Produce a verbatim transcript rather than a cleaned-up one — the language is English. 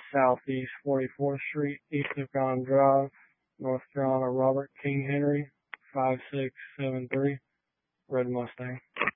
Southeast forty-fourth Street, East Yukon Drive, North Carolina, Robert King Henry, five six seven three, Red Mustang.